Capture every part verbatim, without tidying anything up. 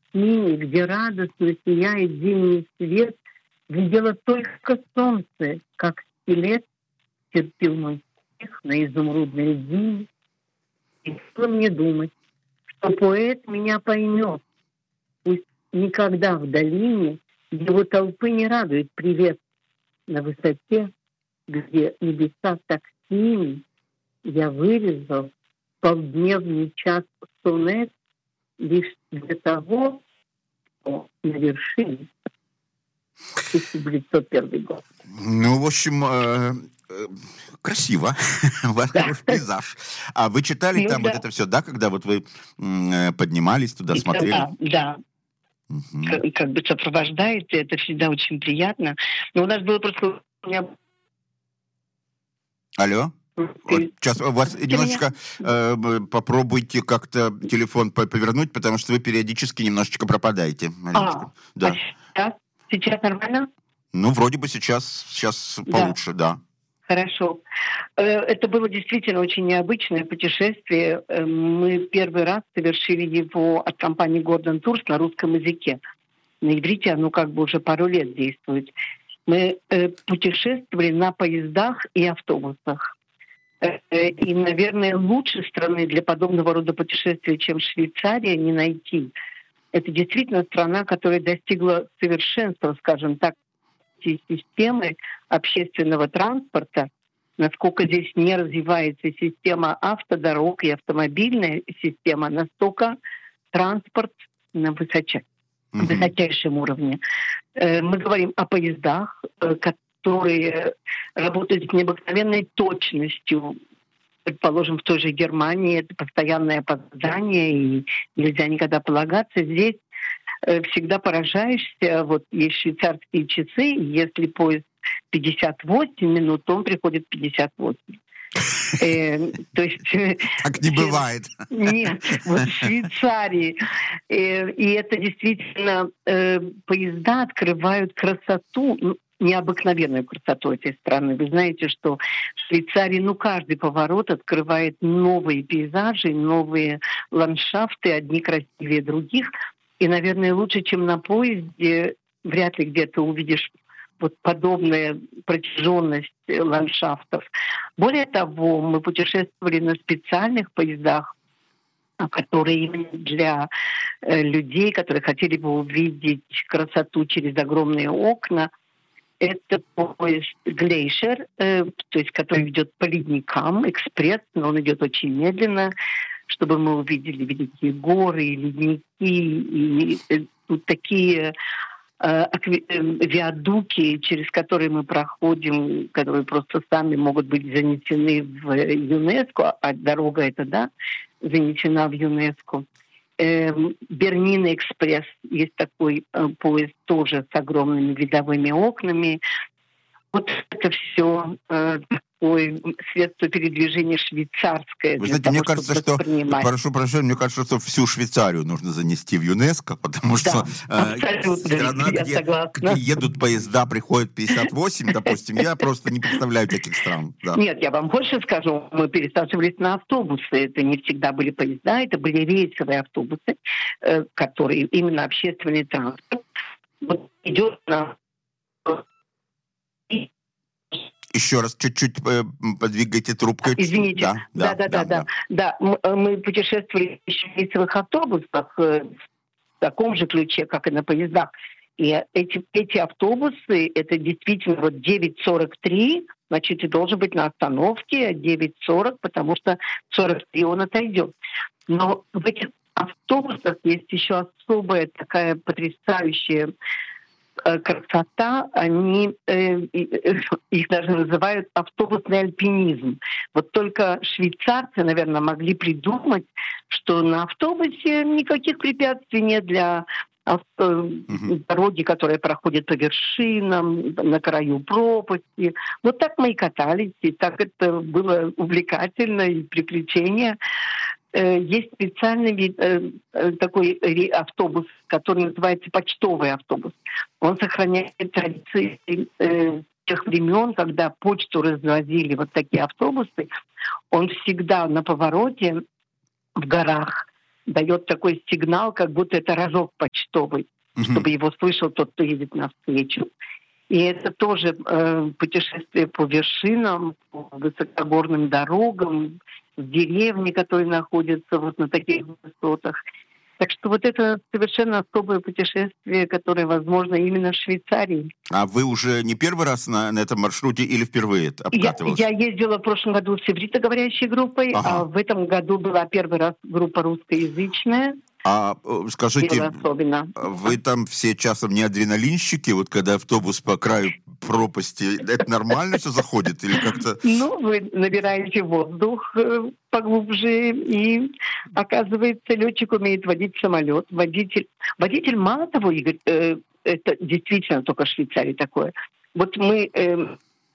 пустыне, где радостно сияет зимний свет, видела только солнце, как скелет терпел мой смех на изумрудной льдине. И было мне думать, что поэт меня поймет. Пусть никогда в долине его толпы не радует привет. На высоте, где небеса так синие, я вырезал полдневный час сонет лишь для того, что на вершине тысяча девятьсот первый год. Ну, в общем, э, э, красиво. У вас Да. хороший пейзаж. А вы читали Ну, там да. вот это все, да, когда вот вы м, поднимались туда, И смотрели? Да, да. Мгм. Как, как бы сопровождает, и это всегда очень приятно. Но у нас было просто... У меня... Алло? Вот сейчас у вас Слышите немножечко э, б- попробуйте как-то телефон по- повернуть, потому что вы периодически немножечко пропадаете. А, Мариночка. Да. а сейчас? Сейчас нормально? Ну, вроде бы сейчас, сейчас Да. получше, да. Хорошо. Э, Это было действительно очень необычное путешествие. Э, Мы первый раз совершили его от компании Гордон Турс на русском языке. На иврите оно как бы уже пару лет действует. Мы э, путешествовали на поездах и автобусах. Э, э, И, наверное, лучшей страны для подобного рода путешествия, чем Швейцария, не найти. Это действительно страна, которая достигла совершенства, скажем так, системы общественного транспорта, насколько здесь не развивается система автодорог и автомобильная система, настолько транспорт на высочайшем, Мгм. высочайшем уровне. Э, Мы говорим о поездах, э, которые работают с необыкновенной точностью. Предположим, в той же Германии это постоянное опоздание, и нельзя никогда полагаться. Здесь э, всегда поражаешься. Вот есть швейцарские часы, если поезд пятьдесят восемь минут, то он приходит в пятьдесят восемь. Э, То есть... э, Так не все- бывает. Нет, вот в Швейцарии. Э, И это действительно э, поезда открывают красоту, ну, необыкновенную красоту этой страны. Вы знаете, что в Швейцарии, ну, каждый поворот открывает новые пейзажи, новые ландшафты, одни красивее других. И, наверное, лучше, чем на поезде, вряд ли где-то увидишь вот подобная протяженность э, ландшафтов. Более того, мы путешествовали на специальных поездах, а, которые именно для э, людей, которые хотели бы увидеть красоту через огромные окна. Это поезд Глейшер, э, то есть который идет по ледникам, экспресс, но он идет очень медленно, чтобы мы увидели великие горы, и ледники, и э, тут такие э, акви- э, виадуки, через которые мы проходим, которые просто сами могут быть занесены в э, ЮНЕСКО, а дорога эта, да, занесена в ЮНЕСКо. Эм, Бернина экспресс, есть такой э, поезд тоже с огромными видовыми окнами. Вот это все такое средство передвижения швейцарское Вы для знаете, того, мне кажется, чтобы что, воспринимать. прошу прощения, мне кажется, что всю Швейцарию нужно занести в ЮНЕСКо, потому что Да, э, абсолютно, страна, я где, согласна. где едут поезда, приходят пятьдесят восемь, допустим, я просто не представляю таких стран. Да. Нет, я вам больше скажу, мы пересаживались на автобусы. Это не всегда были поезда, это были рейсовые автобусы, э, которые именно общественный транспорт. Вот идет на... Еще раз чуть-чуть э, подвигайте трубкой. Извините, Да, да, да, да, да, да. да. Мы, э, мы путешествовали в рейсовых автобусах э, в таком же ключе, как и на поездах. И эти, эти автобусы, это действительно вот девять сорок три, значит, и должен быть на остановке девять сорок, потому что в сорок три он отойдет. Но в этих автобусах есть еще особая такая потрясающая э, красота. Они, э, э, их даже называют автобусный альпинизм. Вот только швейцарцы, наверное, могли придумать, что на автобусе никаких препятствий нет для Мгм. дороги, которые проходят по вершинам, на краю пропасти. Вот так мы и катались, и так это было увлекательно и приключение. Э, Есть специальный вид, э, э, такой ре- автобус, который называется почтовый автобус. Он сохраняет традиции э, тех времен, когда почту развозили вот такие автобусы. Он всегда на повороте в горах дает такой сигнал, как будто это рожок почтовый, mm-hmm. чтобы его слышал тот, кто едет навстречу. И это тоже э, путешествие по вершинам, по высокогорным дорогам, в деревне, которые находятся вот на таких высотах. Так что вот это совершенно особое путешествие, которое возможно именно в Швейцарии. А вы уже не первый раз на, на этом маршруте или впервые обкатывалась? Я, я ездила в прошлом году с ивритоговорящей группой, ага. а в этом году была первый раз группа русскоязычная. А скажите, вы там все часом не адреналинщики? Вот когда автобус по краю пропасти, это нормально все заходит или как-то? Ну, вы набираете воздух поглубже, и, оказывается, летчик умеет водить самолет. Водитель, водитель мало того, Игорь, э, это действительно только в Швейцарии такое. Вот мы... Э,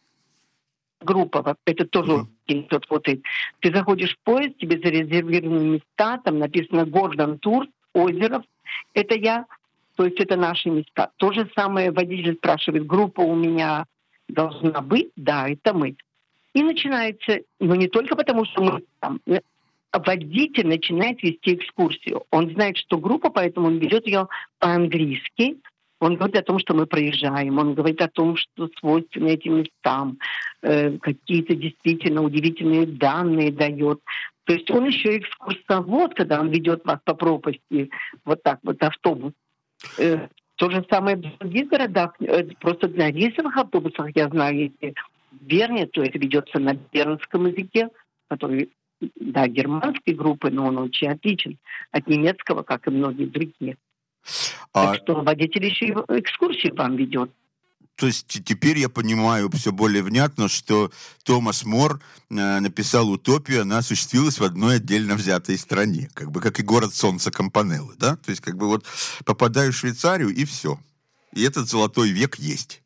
группа, это тоже uh-huh. тот вот и. Ты заходишь в поезд, тебе зарезервированы места, там написано Гордон Тур, Озеров, это я, то есть это наши места. То же самое водитель спрашивает, группа у меня должна быть, да, это мы. И начинается, ну не только потому, что мы там, водитель начинает вести экскурсию. Он знает, что группа, поэтому он ведет ее по-английски. Он говорит о том, что мы проезжаем, он говорит о том, что свойственно этим местам, э, какие-то действительно удивительные данные дает. То есть он еще экскурсовод, когда он ведет вас по пропасти, вот так вот автобус. Э, то же самое в других городах, э, просто для рейсовых автобусов, я знаю, если в Берне, то это ведется на бернском языке, который, да, германской группы, но он очень отличен от немецкого, как и многие другие. Так а... что водитель еще и экскурсию вам ведет. То есть теперь я понимаю все более внятно, что Томас Мор э, написал «Утопию», она осуществилась в одной отдельно взятой стране, как бы как и «Город солнца» Кампанеллы, да? То есть как бы вот попадаю в Швейцарию и все. И этот золотой век есть.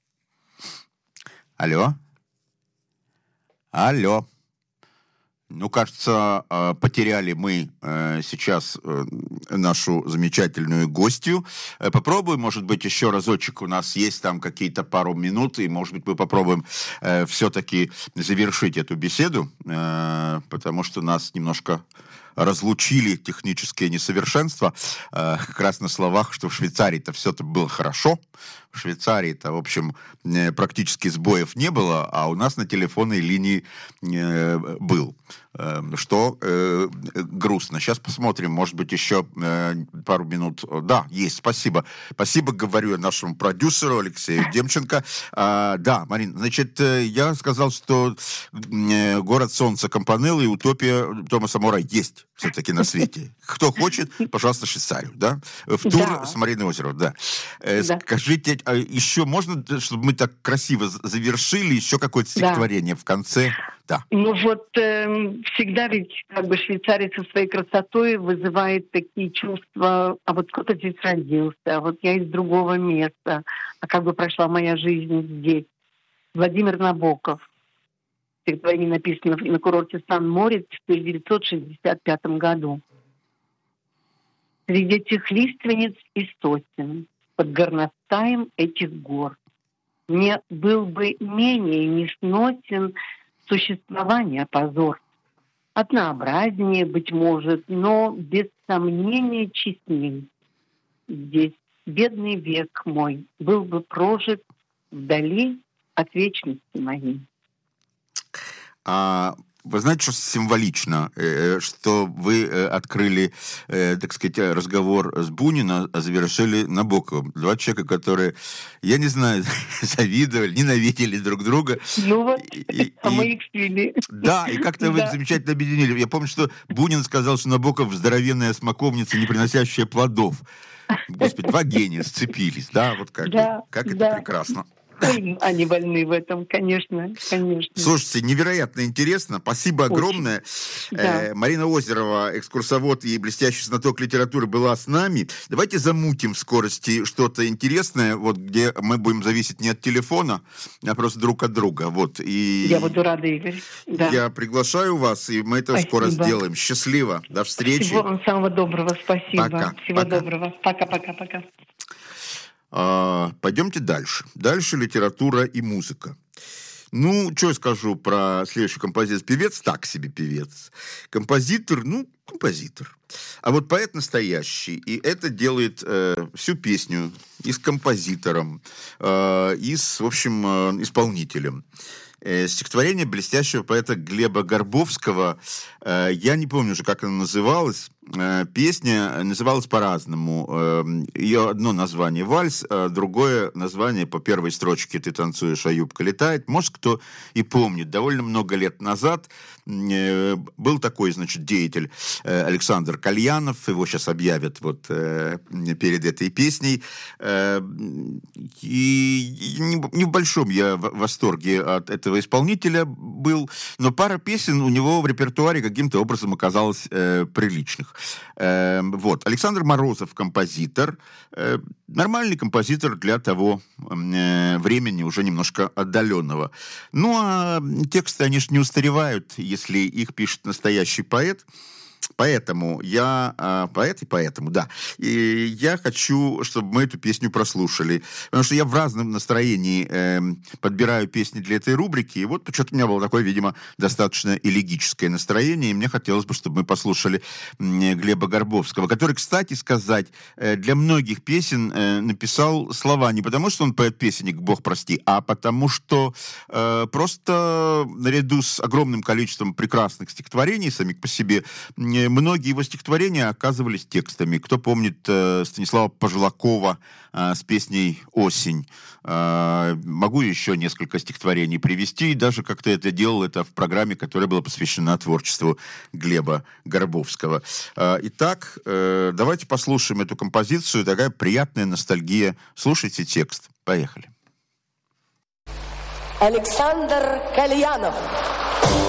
Алло? Алло? Ну, кажется, потеряли мы сейчас нашу замечательную гостью. Попробуем, может быть, еще разочек. У нас есть там какие-то пару минут, и, может быть, мы попробуем все-таки завершить эту беседу, потому что нас немножко разлучили технические несовершенства. Как раз на словах, что в Швейцарии-то все-то было хорошо. В Швейцарии-то, в общем, практически сбоев не было, а у нас на телефонной линии был. Что э, грустно. Сейчас посмотрим, может быть, еще э, пару минут. Да, есть, спасибо. Спасибо, говорю я нашему продюсеру Алексею Демченко. А, да, Марин, значит, я сказал, что э, «Город солнца» Кампанеллы и «Утопия» Томаса Мора есть все-таки на свете. Кто хочет, пожалуйста, Швейцарию, да? В тур да. с Мариной Озеровой, да. Э, да. Скажите, а еще можно, чтобы мы так красиво завершили, еще какое-то стихотворение да. в конце? Да. Ну вот э, всегда ведь как бы Швейцария со своей красотой вызывает такие чувства, а вот кто-то здесь родился, а вот я из другого места, а как бы прошла моя жизнь здесь. Владимир Набоков. Стихотворение написано на курорте Сан-Морец в тысяча девятьсот шестьдесят пятом году. Среди этих лиственниц и сосен, под горностаем этих гор, мне был бы менее несносен существование позор. Однообразнее, быть может, но без сомнения честней. Здесь бедный век мой был бы прожит вдали от вечности моей. А вы знаете, что символично, что вы открыли, так сказать, разговор с Бунина, а завершили Набоковым. Два человека, которые, я не знаю, завидовали, ненавидели друг друга. Ну вот, и, а мы их слили. Да, и как-то вы да. замечательно объединили. Я помню, что Бунин сказал, что Набоков здоровенная смоковница, не приносящая плодов. Господи, два гения сцепились, да, вот как, да, как это да. прекрасно. Они больны в этом, конечно, конечно. Слушайте, невероятно интересно. Спасибо огромное. Да. Э, Марина Озерова, экскурсовод и блестящий знаток литературы, была с нами. Давайте замутим в скорости что-то интересное, вот где мы будем зависеть не от телефона, а просто друг от друга. Вот. И я буду рада, Игорь. Да. Я приглашаю вас, и мы это спасибо. Скоро сделаем. Счастливо. До встречи. Всего вам самого доброго. Спасибо. Пока. Всего Пока. доброго. Пока-пока-пока. А, пойдемте дальше. Дальше литература и музыка. Ну, что я скажу про следующий композитор? Певец так себе певец. Композитор, ну, композитор. А вот поэт настоящий. И это делает э, всю песню и с композитором, э, и с, в общем, э, исполнителем. Э, стихотворение блестящего поэта Глеба Горбовского. Э, я не помню уже, как оно называлось. Э, песня называлась по-разному. Э, ее одно название «Вальс», а другое название по первой строчке «Ты танцуешь, а юбка летает». Может, кто и помнит. Довольно много лет назад э, был такой, значит, деятель э, Александр Кальянов. Его сейчас объявят вот э, перед этой песней. Э, и не, не в большом я в восторге от этого исполнителя был, но пара песен у него в репертуаре каким-то образом оказалась э, приличных. Э, вот. Александр Морозов, композитор. Э, нормальный композитор для того э, времени, уже немножко отдаленного. Ну, а тексты, они же не устаревают, если их пишет настоящий поэт. Поэтому я, а, поэт и поэтому, да, и я хочу, чтобы мы эту песню прослушали, потому что я в разном настроении э, подбираю песни для этой рубрики, и вот что-то у меня было такое, видимо, достаточно элегическое настроение, и мне хотелось бы, чтобы мы послушали э, Глеба Горбовского, который, кстати сказать, э, для многих песен э, написал слова не потому, что он поэт-песенник, бог прости, а потому что э, просто наряду с огромным количеством прекрасных стихотворений, самих по себе, многие его стихотворения оказывались текстами. Кто помнит э, Станислава Пожелакова э, с песней «Осень». Э, могу еще несколько стихотворений привести, и даже как-то это делал это в программе, которая была посвящена творчеству Глеба Горбовского. Э, итак, э, давайте послушаем эту композицию. Такая приятная ностальгия. Слушайте текст. Поехали. Александр Кальянов.